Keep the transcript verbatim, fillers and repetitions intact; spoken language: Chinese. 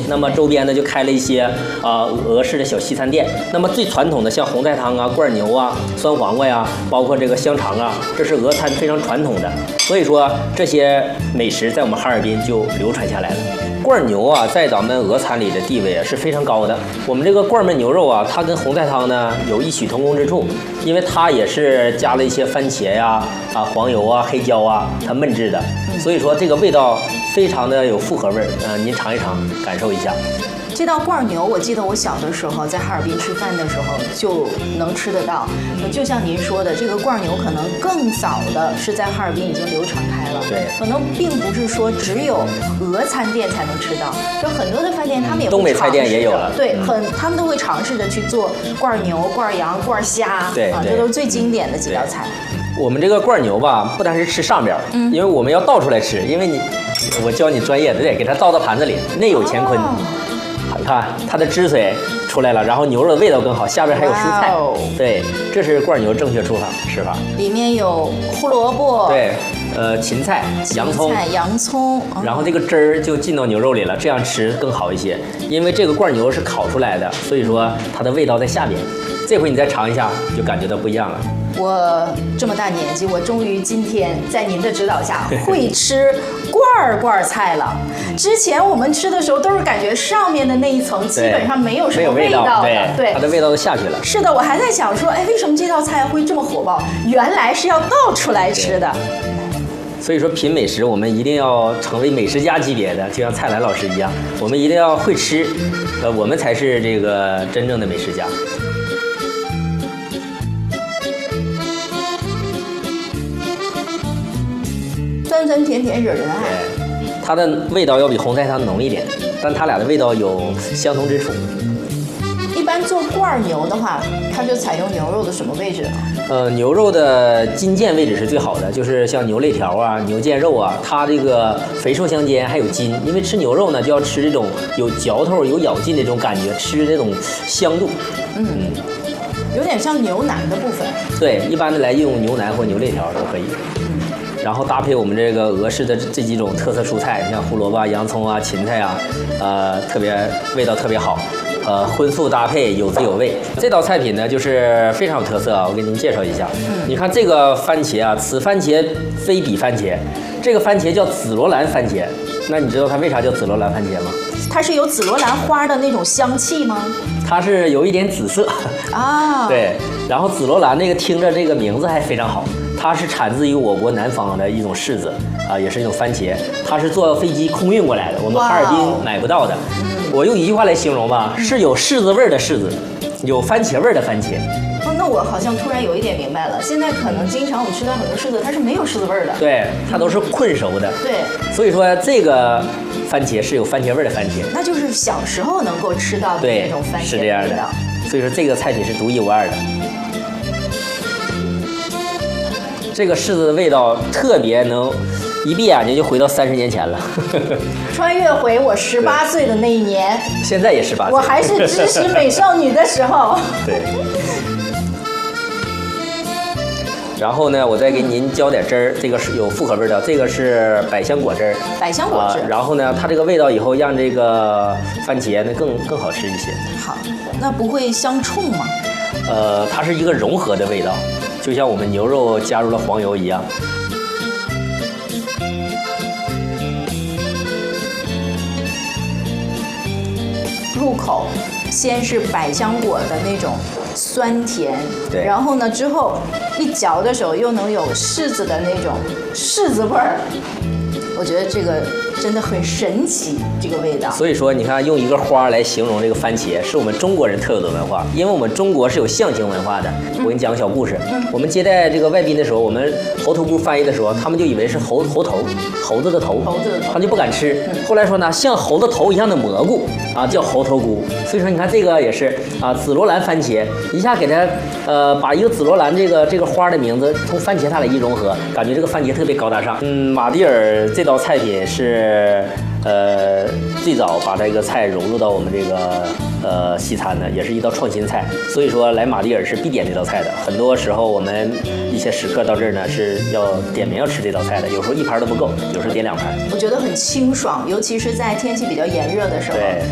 那么周边呢就开了一些啊、呃、俄式的小西餐店。那么最传统的像红菜汤啊、罐牛啊、酸黄瓜呀，包括这个香肠啊，这是俄餐非常传统的。所以说这些美食在我们哈尔滨就流传下来了。罐牛啊，在咱们俄餐里的地位啊是非常高的。我们这个罐焖牛肉啊，它跟红菜汤呢有异曲同工之处，因为它也是加了一些番茄呀、啊黄油啊、黑椒啊，它焖制的，所以说这个味道非常的有复合味儿。嗯、呃，您尝一尝，感受一下。 这道罐牛，我记得我小的时候在哈尔滨吃饭的时候就能吃得到。就像您说的，这个罐牛可能更早的是在哈尔滨已经流传开了。 对， 可能并不是说只有俄餐店才能吃到，就很多的饭店他们也会东北菜店也有了。 对，很他们都会尝试着去做罐牛、罐羊、罐虾， 对啊，这都是最经典的几道菜。 我们这个罐牛吧，不单是吃上边，嗯，因为我们要倒出来吃，因为你，我教你专业的，得给它倒到盘子里，内有乾坤。哦，你看它的汁水出来了，然后牛肉的味道更好，下边还有蔬菜。哦，对，这是罐牛正确出法吃法。 里面有胡萝卜， 对，呃，芹菜、洋葱、 洋葱， 然后这个汁儿就进到牛肉里了，这样吃更好一些。因为这个罐牛是烤出来的，所以说它的味道在下边。这回你再尝一下，就感觉到不一样了。 我这么大年纪，我终于今天在您的指导下会吃罐罐菜了。之前我们吃的时候都是感觉上面的那一层基本上没有什么味道的， 对，它的味道都下去了。 是的，我还在想说，哎，为什么这道菜会这么火爆？原来是要倒出来吃的。 所以说品美食，我们一定要成为美食家级别的，就像蔡澜老师一样，我们一定要会吃，呃，我们才是这个真正的美食家。 酸酸甜甜惹人爱， 它的味道要比红菜汤浓一点，但它俩的味道有相同之处。 一般做罐牛的话，它就采用牛肉的什么位置呢？ 呃，牛肉的筋腱位置是最好的，就是像牛肋条啊、牛腱肉啊，它这个肥瘦相间，还有筋。因为吃牛肉呢，就要吃这种有嚼头、有咬劲的这种感觉，吃这种香度。 嗯，嗯有点像牛腩的部分。 对，一般的来用牛腩或牛肋条都可以。然后搭配我们这个俄式的这几种特色蔬菜，像胡萝卜、洋葱啊、芹菜啊，呃，特别味道特别好，呃，荤素搭配，有滋有味。这道菜品呢，就是非常有特色啊，我给您介绍一下。嗯，你看这个番茄啊，此番茄非彼番茄，这个番茄叫紫罗兰番茄。那你知道它为啥叫紫罗兰番茄吗？ 它是有紫罗兰花的那种香气吗？ 它是有一点紫色啊。对，然后紫罗兰那个听着这个名字还非常好。它是产自于我国南方的一种柿子啊，也是一种番茄，它是坐飞机空运过来的，我们哈尔滨买不到的。我用一句话来形容吧，是有柿子味儿的柿子，有番茄味儿的番茄。 哦，那我好像突然有一点明白了，现在可能经常我们吃到很多柿子，它是没有柿子味儿的。 对，它都是困熟的。 对， 所以说这个番茄是有番茄味儿的番茄， 那就是小时候能够吃到的那种番茄味道。 是这样的。所以说这个菜品是独一无二的。这个柿子的味道特别能，一闭眼睛就回到三十年前了， 穿越回我十八岁的那一年。 现在也十八岁， 我还是知识美少女的时候。 对。然后呢，我再给您浇点汁儿，这个是有复合味的，这个是百香果汁儿。 百香果汁、 啊。然后呢，它这个味道以后让这个番茄呢更更好吃一些。 好，那不会相冲吗？ 呃，它是一个融合的味道。就像我们牛肉加入了黄油一样。 入口先是百香果的那种酸甜， 对， 然后呢之后一嚼的时候又能有柿子的那种柿子味儿。我觉得这个真的很神奇，这个味道。 所以说，你看用一个花来形容这个番茄，是我们中国人特有的文化，因为我们中国是有象形文化的。我给你讲个小故事。嗯、我们接待这个外宾的时候，我们猴头菇翻译的时候，他们就以为是猴猴头，猴子的头， 猴子的头， 他们就不敢吃。嗯、后来说呢，像猴子头一样的蘑菇啊，叫猴头菇。所以说，你看这个也是啊，紫罗兰番茄，一下给它呃把一个紫罗兰这个这个花的名字从番茄它俩一融合，感觉这个番茄特别高大上。嗯，马迭尔这道菜品是呃最早把这个菜融入到我们这个呃西餐的，也是一道创新菜。所以说来马迭尔是必点这道菜的。很多时候我们一些食客到这儿呢是要点名要吃这道菜的，有时候一盘都不够，有时候点两盘。 我觉得很清爽，尤其是在天气比较炎热的时候。 对。